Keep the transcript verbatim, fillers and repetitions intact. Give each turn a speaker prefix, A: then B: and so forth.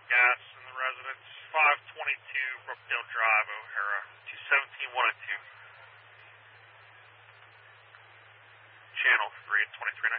A: gas in the residence. five twenty-two Brookdale Drive, O'Hara, two seventeen one oh two. Channel three at twenty-three